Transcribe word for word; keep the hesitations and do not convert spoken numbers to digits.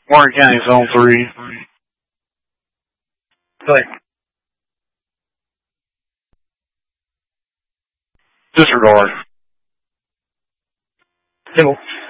Martin County Zone three. Go ahead. Disregard. Symbol.